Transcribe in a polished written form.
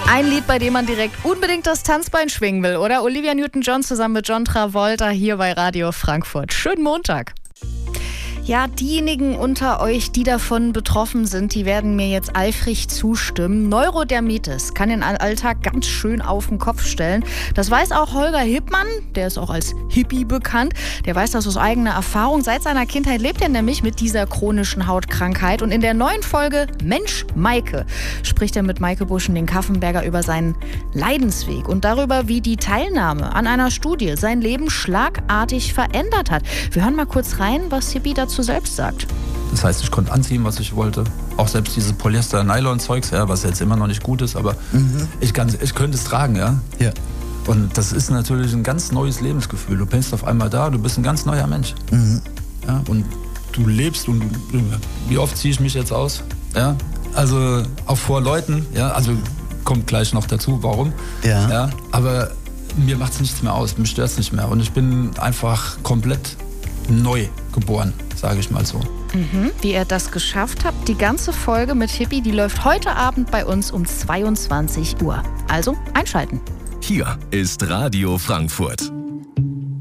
Ein Lied, bei dem man direkt unbedingt das Tanzbein schwingen will, oder? Olivia Newton-John zusammen mit John Travolta hier bei Radio Frankfurt. Schönen Montag. Ja, diejenigen unter euch, die davon betroffen sind, die werden mir jetzt eifrig zustimmen. Neurodermitis kann den Alltag ganz schön auf den Kopf stellen. Das weiß auch Holger Hippmann, der ist auch als Hippie bekannt. Der weiß das aus eigener Erfahrung. Seit seiner Kindheit lebt er nämlich mit dieser chronischen Hautkrankheit. Und in der neuen Folge Mensch Maike spricht er mit Maike Buschen-Kaffenberger über seinen Leidensweg und darüber, wie die Teilnahme an einer Studie sein Leben schlagartig verändert hat. Wir hören mal kurz rein, was Hippie dazu selbst sagt. Das heißt, ich konnte anziehen, was ich wollte. Auch selbst diese Polyester-Nylon-Zeugs, ja, was jetzt immer noch nicht gut ist, aber ich könnte es tragen, ja. Ja. Und das ist natürlich ein ganz neues Lebensgefühl. Du bist auf einmal da, du bist ein ganz neuer Mensch. Ja, und du lebst und wie oft ziehe ich mich jetzt aus? Ja, also auch vor Leuten, ja, also kommt gleich noch dazu, warum. Ja, aber mir macht es nichts mehr aus, mich stört es nicht mehr. Und ich bin einfach komplett neu geboren, sage ich mal so. Wie er das geschafft hat, die ganze Folge mit Hippie, die läuft heute Abend bei uns um 22 Uhr. Also einschalten. Hier ist Radio Frankfurt.